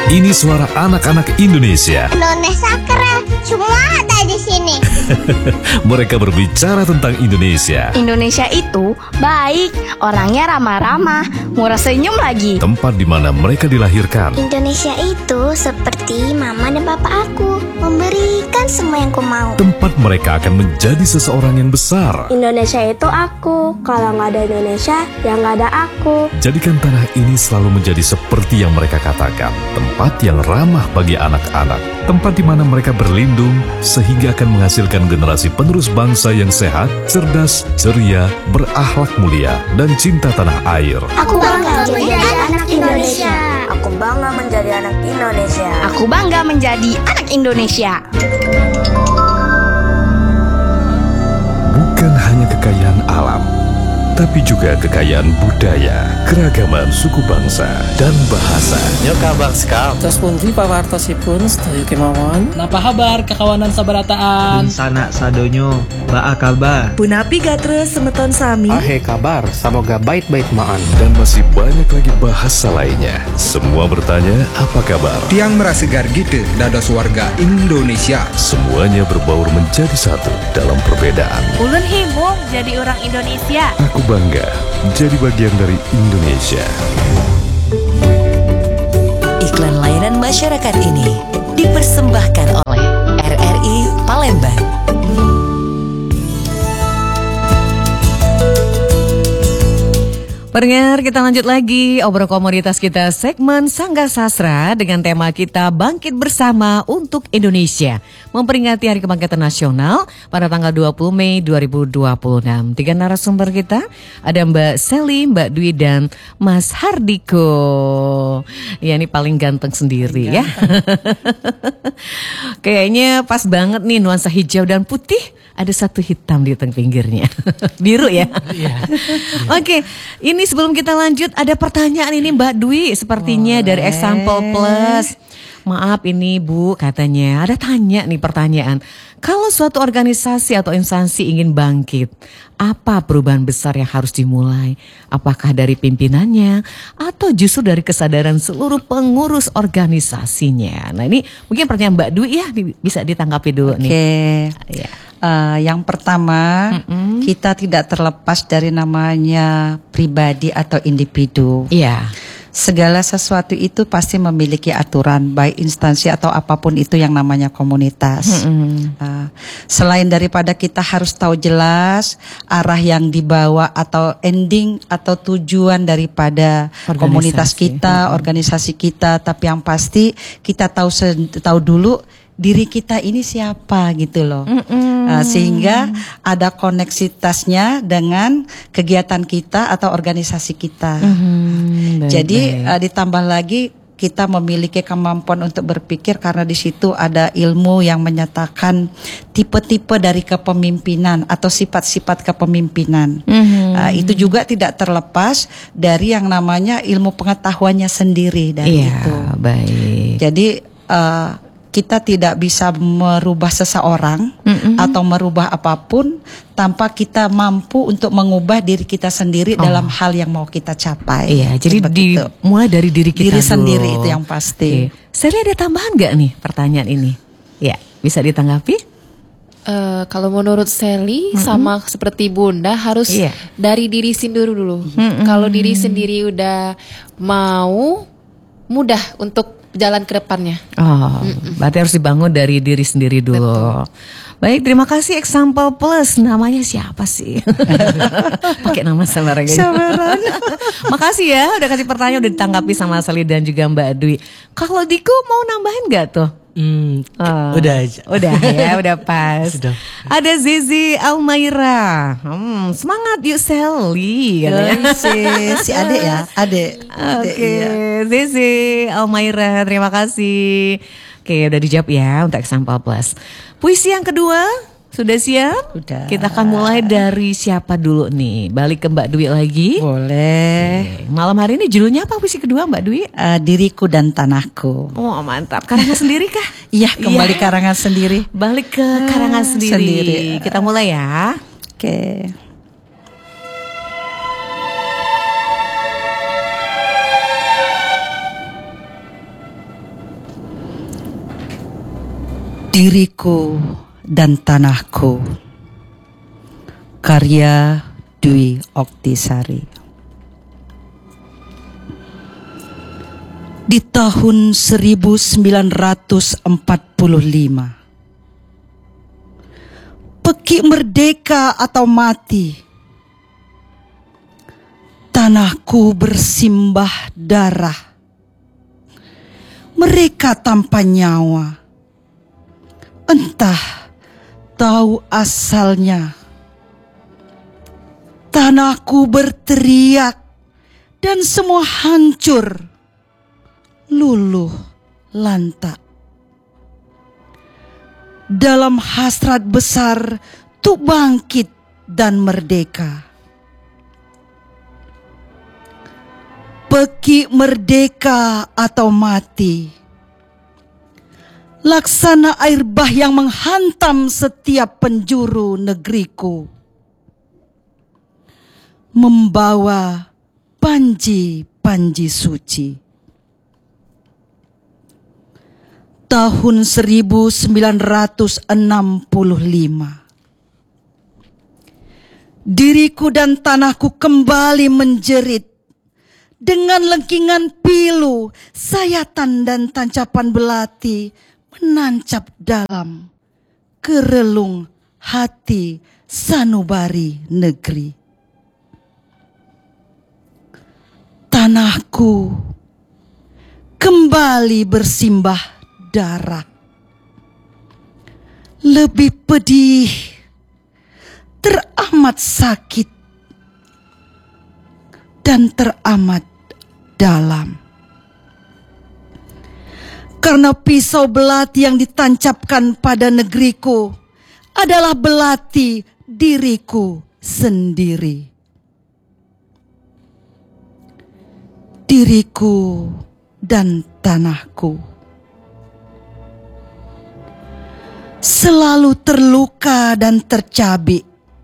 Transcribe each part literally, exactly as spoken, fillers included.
Ini suara anak-anak Indonesia. Indonesia keren, semua ada di sini. Mereka berbicara tentang Indonesia. Indonesia itu baik, orangnya ramah-ramah, murah senyum lagi. Tempat di mana mereka dilahirkan. Indonesia itu seperti mama dan papa aku, memberikan semua yang ku mau. Tempat mereka akan menjadi seseorang yang besar. Indonesia itu aku, kalau nggak ada Indonesia, ya nggak ada aku. Jadikan tanah ini selalu menjadi seperti yang mereka katakan, tempat yang ramah bagi anak-anak, tempat di mana mereka berlindung sehingga akan menghasilkan generasi penerus bangsa yang sehat, cerdas, ceria, berakhlak mulia, dan cinta tanah air. Aku bangga menjadi anak Indonesia. Aku bangga menjadi anak Indonesia. Aku bangga menjadi anak Indonesia. Bukan hanya kekayaan alam, tapi juga kekayaan budaya, keragaman suku bangsa, dan bahasa. Yo kabar sekam. Tos pundi pawartosipun sedaya kemawon. Napa kabar kakawanan sabarataan? Sanak sadonyo, baa kabar. Punapi gatres semeton sami. Ahe kabar, semoga baik-baik maan. Dan masih banyak lagi bahasa lainnya. Semua bertanya, apa kabar? Tiang merasa segar gitu, dados warga Indonesia. Semuanya berbaur menjadi satu dalam perbedaan. Ulun himung jadi orang Indonesia. Aku bangga jadi bagian dari Indonesia. Iklan layanan masyarakat ini dipersembahkan oleh R R I Palembang. Pendengar, kita lanjut lagi obrol komoditas kita segmen Sangga Sastra dengan tema kita Bangkit Bersama untuk Indonesia, memperingati Hari Kebangkitan Nasional pada tanggal dua puluh Mei dua ribu dua puluh enam. Tiga narasumber kita ada Mbak Sally, Mbak Dwi, dan Mas Hardiko. Ya, ini paling ganteng sendiri ya. Kayaknya pas banget nih nuansa hijau dan putih. Ada satu hitam di tengah pinggirnya. Biru ya. Iya. Oke, ini sebelum kita lanjut ada pertanyaan ini Mbak Dwi sepertinya. Boleh. Dari Example Plus. Maaf ini Bu, katanya ada tanya nih pertanyaan. Kalau suatu organisasi atau instansi ingin bangkit, apa perubahan besar yang harus dimulai? Apakah dari pimpinannya atau justru dari kesadaran seluruh pengurus organisasinya? Nah, ini mungkin pertanyaan Mbak Dwi ya, bisa ditanggapi dulu. Oke. nih. Oke. Ya. Uh, yang pertama, Mm-mm. kita tidak terlepas dari namanya pribadi atau individu. Iya. Segala sesuatu itu pasti memiliki aturan, baik instansi atau apapun itu yang namanya komunitas. Uh, selain daripada kita harus tahu jelas arah yang dibawa atau ending atau tujuan daripada organisasi. komunitas kita, mm-hmm. organisasi kita, tapi yang pasti kita tahu tahu dulu diri kita ini siapa gitu loh. Uh, sehingga ada koneksitasnya dengan kegiatan kita atau organisasi kita. Mm-hmm. Baik, Jadi baik. Uh, ditambah lagi kita memiliki kemampuan untuk berpikir karena di situ ada ilmu yang menyatakan tipe-tipe dari kepemimpinan atau sifat-sifat kepemimpinan. Mm-hmm. Uh, itu juga tidak terlepas dari yang namanya ilmu pengetahuannya sendiri dari iya, itu. Baik. Jadi uh, kita tidak bisa merubah seseorang mm-hmm. atau merubah apapun tanpa kita mampu untuk mengubah diri kita sendiri oh. dalam hal yang mau kita capai. Iya, jadi dimulai dari diri kita diri dulu. sendiri itu yang pasti. Oke. Sally, ada tambahan nggak nih pertanyaan ini? Ya, bisa ditanggapi? Uh, kalau menurut Sally mm-hmm. sama seperti Bunda harus iya. dari diri sendiri dulu. Mm-hmm. Kalau diri sendiri udah mau, mudah untuk jalan ke depannya. Oh, Mm-mm. berarti harus dibangun dari diri sendiri dulu. Betul. Baik, terima kasih Example Plus. Namanya siapa sih? Pakai nama samaran. Samaran. Makasih ya, udah kasih pertanyaan, udah ditanggapi sama Sally dan juga Mbak Dwi. Kalau Diko mau nambahin nggak tuh? Hmm, oh, udah aja. Udah ya, udah pas. Sudah. Ada Zizi Almaira. Hmm, semangat yuk Sally. si, si adek ya, adek. Oke, okay. iya. Zizi Almaira, terima kasih. Oke, udah dijawab ya untuk Example Plus. Puisi yang kedua, sudah siap? Sudah. Kita akan mulai dari siapa dulu nih? Balik ke Mbak Dwi lagi. Boleh. Oke. Malam hari ini judulnya apa puisi kedua Mbak Dwi? Uh, Diriku dan Tanahku. Oh mantap. Karangan sendiri kah? Iya, kembali ya. Karangan sendiri. Balik ke karangan sendiri. sendiri. Kita mulai ya. Oke. Okay. Diriku dan Tanahku, karya Dwi Oktisari. Di tahun seribu sembilan ratus empat puluh lima, peki merdeka atau mati, tanahku bersimbah darah. Mereka tanpa nyawa, entah tahu asalnya. Tanahku berteriak dan semua hancur, luluh lantak. Dalam hasrat besar untuk bangkit dan merdeka. Peki merdeka atau mati, laksana air bah yang menghantam setiap penjuru negeriku, membawa panji-panji suci. Tahun seribu sembilan ratus enam puluh lima, diriku dan tanahku kembali menjerit. Dengan lengkingan pilu, sayatan dan tancapan belati menancap dalam kerelung hati sanubari negeri. Tanahku kembali bersimbah darah. Lebih pedih, teramat sakit, dan teramat dalam. Karena pisau belati yang ditancapkan pada negeriku adalah belati diriku sendiri. Diriku dan tanahku selalu terluka dan tercabik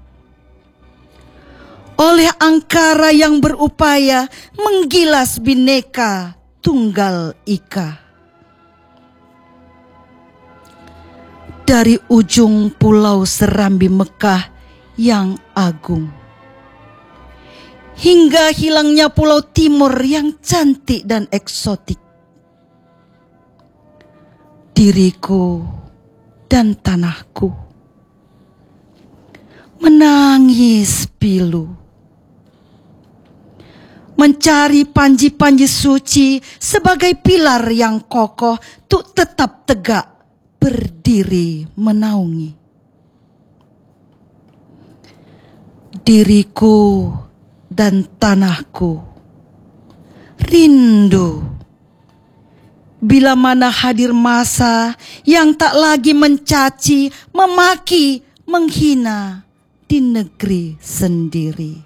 oleh angkara yang berupaya menggilas Bhinneka Tunggal Ika. Dari ujung pulau Serambi Mekah yang agung, hingga hilangnya pulau timur yang cantik dan eksotik, diriku dan tanahku menangis pilu, mencari panji-panji suci sebagai pilar yang kokoh untuk tetap tegak berdiri menaungi. Diriku dan tanahku rindu bila mana hadir masa yang tak lagi mencaci, memaki, menghina di negeri sendiri.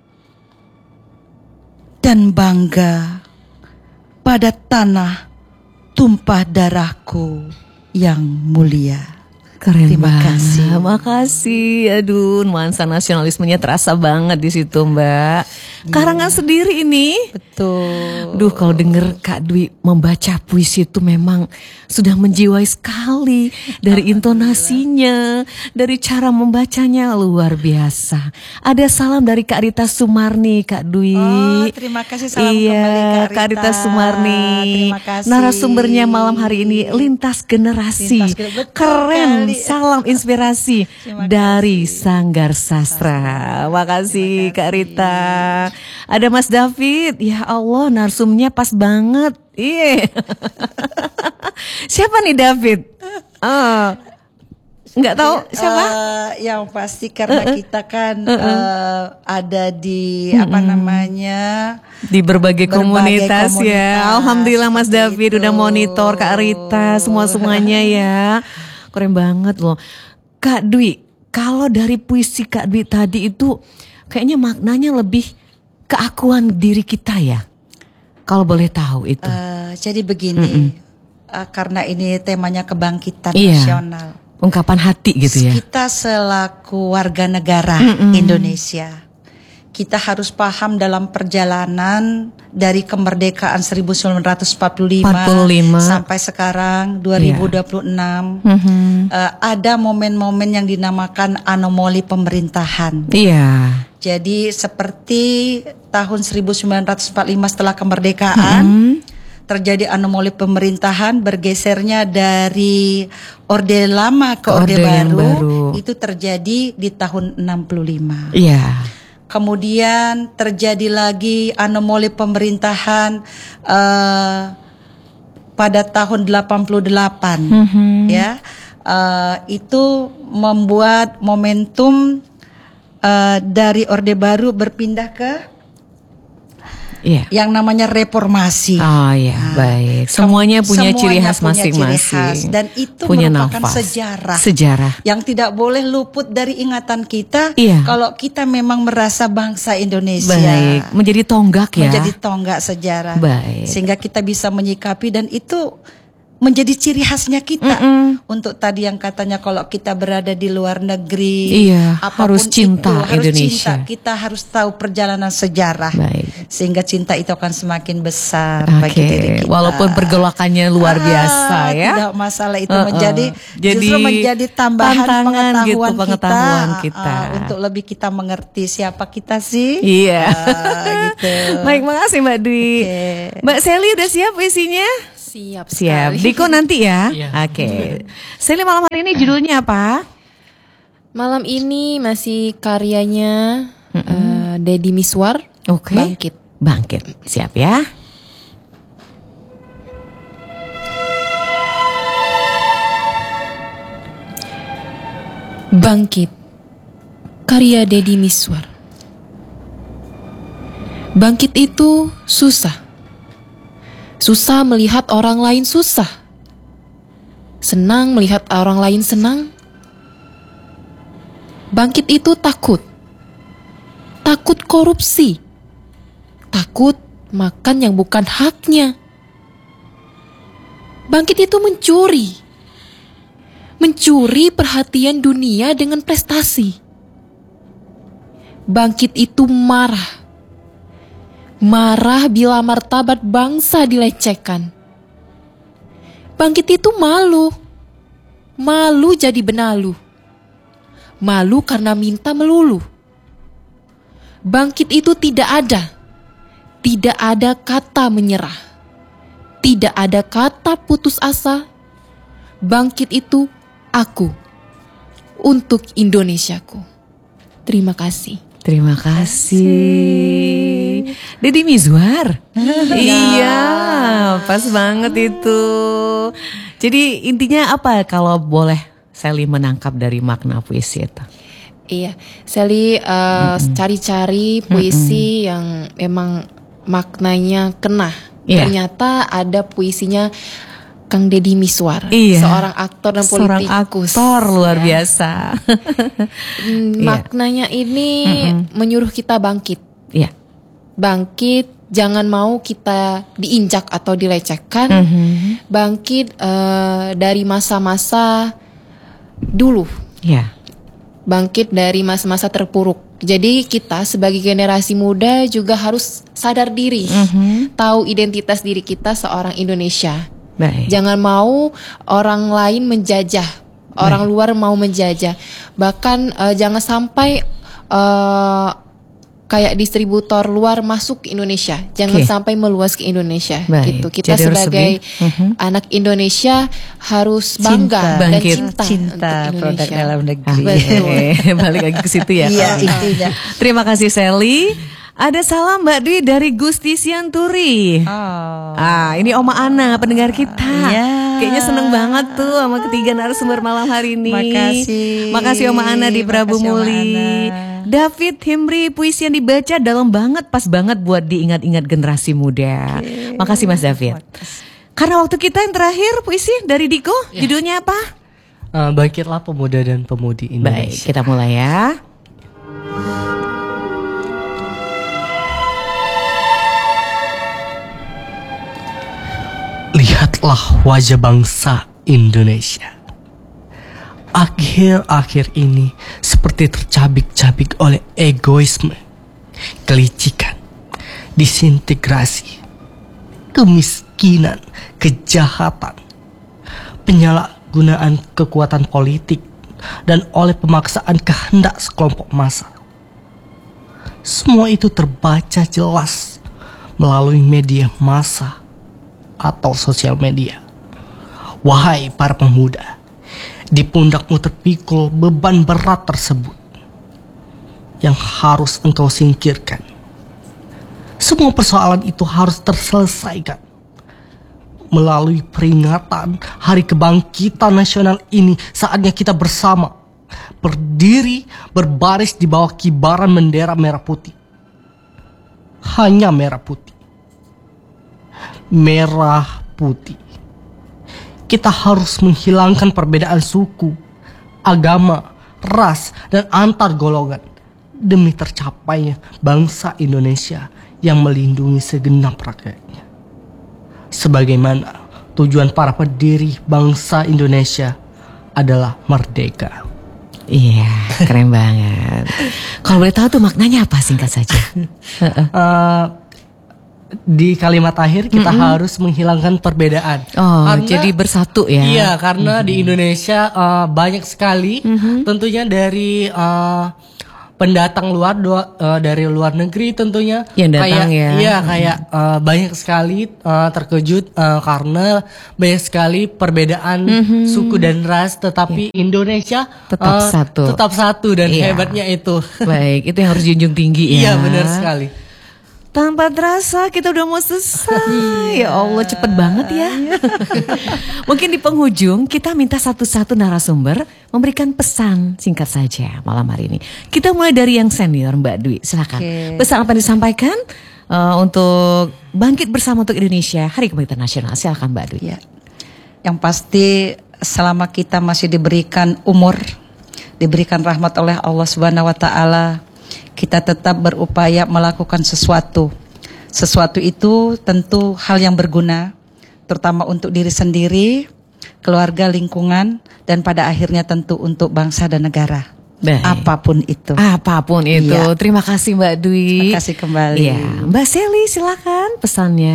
Dan bangga pada tanah tumpah darahku yang mulia. Keren Terima banget. kasih. Makasih. Aduh, nuansa nasionalismenya terasa banget di situ, Mbak. Karangan sendiri ini. Betul. Duh, kalau denger Kak Dwi membaca puisi itu memang sudah menjiwai sekali. Dari intonasinya, dari cara membacanya luar biasa. Ada salam dari Kak Rita Sumarni, Kak Dwi. Oh, terima kasih, salam iya, kembali Kak Rita. Kak Rita Sumarni. Terima kasih. Narasumbernya malam hari ini lintas generasi. Lintas gen- betul Keren. kali. Salam inspirasi dari Sanggar Sastra. Makasih Kak Rita. Ada Mas David. Ya Allah, narsumnya pas banget. Iya. Siapa nih David? Oh. Nggak tahu siapa? Uh, yang pasti karena Uh-uh. kita kan Uh-uh. uh, ada di Mm-mm. apa namanya di berbagai, berbagai komunitas, komunitas ya. Alhamdulillah Mas David itu. Udah monitor Kak Rita semua semuanya ya. Keren banget loh. Kak Dwi, kalau dari puisi Kak Dwi tadi itu kayaknya maknanya lebih keakuan diri kita ya. Kalau boleh tahu itu. Uh, jadi begini, uh, karena ini temanya kebangkitan iya. nasional. Ungkapan hati gitu ya. Kita selaku warga negara Mm-mm. Indonesia, kita harus paham dalam perjalanan dari kemerdekaan seribu sembilan ratus empat puluh lima, empat puluh lima sampai sekarang dua ribu dua puluh enam. Yeah. Mm-hmm. uh, ada momen-momen yang dinamakan anomali pemerintahan. Iya. Yeah. Jadi seperti tahun seribu sembilan ratus empat puluh lima setelah kemerdekaan, mm-hmm. terjadi anomali pemerintahan, bergesernya dari orde lama ke, ke orde, orde baru, baru. Itu terjadi di tahun enam puluh lima. Iya. Yeah. Kemudian terjadi lagi anomali pemerintahan uh, pada tahun delapan puluh delapan, mm-hmm. ya, uh, itu membuat momentum uh, dari orde baru berpindah ke yeah. yang namanya reformasi. Oh ya, nah, baik. Semuanya punya semuanya ciri khas masing-masing. Dan itu punya merupakan nafas. sejarah. Sejarah. Yang tidak boleh luput dari ingatan kita. Iya. Kalau kita memang merasa bangsa Indonesia. Baik. Menjadi tonggak ya. Menjadi tonggak sejarah. Baik. Sehingga kita bisa menyikapi dan itu menjadi ciri khasnya kita. Mm-mm. Untuk tadi yang katanya kalau kita berada di luar negeri, iya, harus cinta itu, Indonesia. Harus cinta. Kita harus tahu perjalanan sejarah. Baik. Sehingga cinta itu akan semakin besar okay. bagi diri kita. Walaupun pergolakannya luar ah, biasa ya. Tidak masalah itu uh-uh. menjadi Jadi, justru menjadi tambahan pengetahuan, gitu, pengetahuan kita, kita. Uh, untuk lebih kita mengerti siapa kita sih. Iya. Uh, gitu. Baik, makasih Mbak Dwi. Okay. Mbak Sally udah siap isinya? Siap Siap. sekali. Diko nanti ya. Iya. Oke. Okay. Sally malam hari ini judulnya apa? Malam ini masih karyanya mm-hmm. uh, Deddy Miswar. Oke. Okay. Bangkit. Bangkit. Siap ya. Bangkit. Karya Deddy Miswar. Bangkit itu susah. Susah melihat orang lain susah. Senang melihat orang lain senang. Bangkit itu takut. Takut korupsi. Takut makan yang bukan haknya. Bangkit itu mencuri. Mencuri perhatian dunia dengan prestasi. Bangkit itu marah. Marah bila martabat bangsa dilecehkan. Bangkit itu malu. Malu jadi benalu. Malu karena minta melulu. Bangkit itu tidak ada. Tidak ada kata menyerah. Tidak ada kata putus asa. Bangkit itu aku. Untuk Indonesiaku. Terima kasih. Terima kasih. Deddy Miswar. Iya, pas banget itu. Jadi intinya apa kalau boleh Sally menangkap dari makna puisi itu? Iya, Sally uh, mm-hmm. cari-cari puisi mm-hmm. yang memang maknanya kena. Yeah. Ternyata ada puisinya Kang Deddy Miswar, iya. seorang aktor dan politikus. Seorang aktor luar ya. biasa. Maknanya ini mm-hmm. menyuruh kita bangkit. Iya. Bangkit, jangan mau kita diinjak atau dilecehkan. Mm-hmm. Bangkit uh, dari masa-masa dulu. Iya. Bangkit dari masa-masa terpuruk. Jadi kita sebagai generasi muda juga harus sadar diri, mm-hmm. tahu identitas diri kita seorang Indonesia. Baik. Jangan mau orang lain menjajah, orang Baik. luar mau menjajah. Bahkan uh, jangan sampai uh, kayak distributor luar masuk ke Indonesia. Jangan okay. sampai meluas ke Indonesia. Baik. Gitu. Kita Jadi sebagai uh-huh. anak Indonesia harus bangga cinta. dan Bangkit. cinta, cinta untuk produk Indonesia. dalam negeri. Betul. Balik lagi ke situ ya. Iya, intinya. Terima kasih Sally. Ada salam Mbak Dwi dari Gusti Sianturi. Oh. Ah, ini Oma Ana, pendengar kita. Yeah. Kayaknya seneng banget tuh sama ketiga narasumber malam hari ini. Makasih. Makasih Oma Ana di Prabu Makasih, Muli. David Himri, puisi yang dibaca dalam banget, pas banget buat diingat-ingat generasi muda. Okay. Makasih Mas David. Karena waktu kita yang terakhir puisi dari Diko, yeah. judulnya apa? Uh, Bangkitlah Pemuda dan Pemudi Indonesia. Baik, kita mulai ya. Lihatlah wajah bangsa Indonesia. Akhir-akhir ini seperti tercabik-cabik oleh egoisme, kelicikan, disintegrasi, kemiskinan, kejahatan, penyalahgunaan kekuatan politik, dan oleh pemaksaan kehendak sekelompok massa. Semua itu terbaca jelas melalui media massa atau sosial media. Wahai para pemuda, di pundakmu terpikul beban berat tersebut yang harus engkau singkirkan. Semua persoalan itu harus terselesaikan melalui peringatan Hari Kebangkitan Nasional ini. Saatnya kita bersama berdiri berbaris di bawah kibaran bendera merah putih. Hanya merah putih. Merah putih. Kita harus menghilangkan perbedaan suku, agama, ras, dan antar golongan demi tercapainya bangsa Indonesia yang melindungi segenap rakyatnya. Sebagaimana tujuan para pendiri bangsa Indonesia adalah merdeka. Iya, keren banget. Kalau boleh tahu tuh maknanya apa, singkat saja? uh, di kalimat akhir kita mm-hmm. harus menghilangkan perbedaan. Oh, karena, jadi bersatu ya? Iya, karena mm-hmm. di Indonesia uh, banyak sekali, mm-hmm. tentunya dari uh, pendatang luar dua, uh, dari luar negeri tentunya yang datang kayak, ya. Iya, kayak uh, banyak sekali uh, terkejut uh, karena banyak sekali perbedaan mm-hmm. suku dan ras, tetapi yeah. Indonesia tetap uh, satu. Tetap satu dan yeah. hebatnya itu. Baik, itu yang harus junjung tinggi ya. Iya, benar sekali. Tanpa terasa kita udah mau selesai. Ya Allah, cepet banget ya. Mungkin di penghujung kita minta satu-satu narasumber memberikan pesan singkat saja malam hari ini. Kita mulai dari yang senior, Mbak Dwi. Silakan. Okay. Pesan apa yang disampaikan uh, untuk bangkit bersama untuk Indonesia Hari Kebangkitan Nasional. Silakan Mbak Dwi. Ya. Yang pasti selama kita masih diberikan umur, diberikan rahmat oleh Allah Subhanahu wa taala, kita tetap berupaya melakukan sesuatu. Sesuatu itu tentu hal yang berguna, terutama untuk diri sendiri, keluarga, lingkungan, dan pada akhirnya tentu untuk bangsa dan negara. Baik. Apapun itu. Apapun itu. Iya. Terima kasih Mbak Dwi. Terima kasih kembali. Iya. Mbak Sally, silakan pesannya.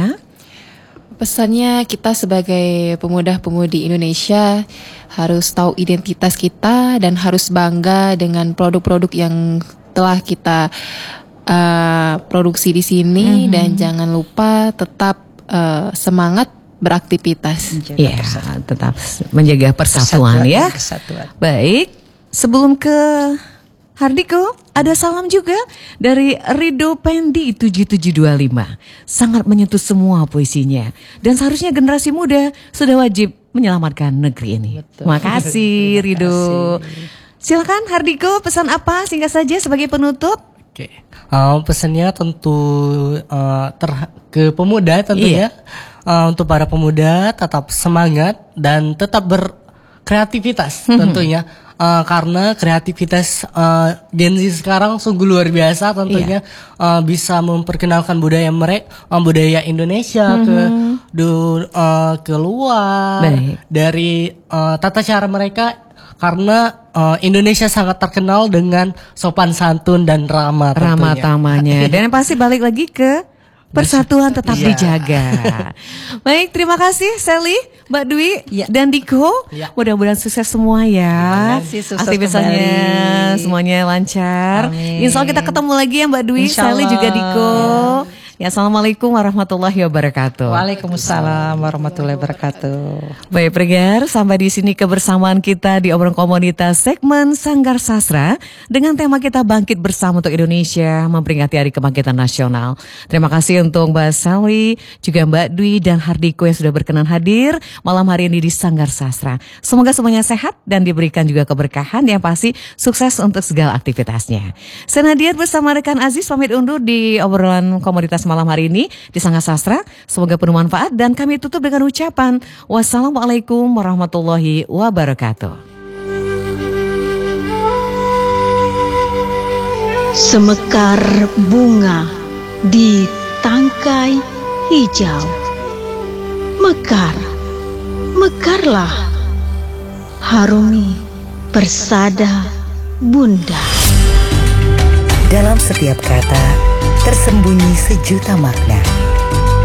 Pesannya kita sebagai pemuda-pemudi Indonesia harus tahu identitas kita dan harus bangga dengan produk-produk yang telah kita uh, produksi di sini, mm-hmm. dan jangan lupa tetap uh, semangat beraktivitas. Iya, tetap menjaga persatuan, persatuan ya. Persatuan. Baik, sebelum ke Hardiko, ada salam juga dari Rido Pendi tujuh tujuh dua lima. Sangat menyentuh semua puisinya. Dan seharusnya generasi muda sudah wajib menyelamatkan negeri ini. Betul. Terima kasih Rido. Silakan Hardiko, pesan apa singkat saja sebagai penutup? Oke, uh, pesannya tentu uh, ter- ke pemuda tentunya. Iya. Uh, untuk para pemuda tetap semangat dan tetap berkreativitas mm-hmm. tentunya. Uh, karena kreativitas uh, Gen Z sekarang sungguh luar biasa tentunya. Iya. uh, bisa memperkenalkan budaya mereka, uh, budaya Indonesia mm-hmm. ke du, uh, keluar. Baik. Dari uh, tata cara mereka. Karena uh, Indonesia sangat terkenal dengan sopan santun dan ramah tentunya. Ramah tamanya. Dan yang pasti balik lagi ke persatuan tetap iya. dijaga. Baik, terima kasih Sally, Mbak Dwi, ya. dan Diko. Ya. Mudah-mudahan sukses semua ya. Aktivitasnya semuanya lancar. Amin. Insya Allah kita ketemu lagi ya Mbak Dwi, Sally juga Diko. Ya. Ya, assalamualaikum warahmatullahi wabarakatuh. Waalaikumsalam warahmatullahi wabarakatuh. Baik, pendengar, sampai di sini kebersamaan kita di obrolan komunitas segmen Sanggar Sastra dengan tema kita bangkit bersama untuk Indonesia memperingati Hari Kebangkitan Nasional. Terima kasih untuk Mbak Sally, juga Mbak Dwi dan Hardiko yang sudah berkenan hadir malam hari ini di Sanggar Sastra. Semoga semuanya sehat dan diberikan juga keberkahan, yang pasti sukses untuk segala aktivitasnya. Saya Nadia bersama rekan Aziz pamit undur di obrolan komunitas malam hari ini di Sanggar Sastra. Semoga penuh manfaat dan kami tutup dengan ucapan wassalamualaikum warahmatullahi wabarakatuh. Semekar bunga di tangkai hijau, mekar, mekarlah, harungi persada bunda. Dalam setiap kata tersembunyi sejuta makna.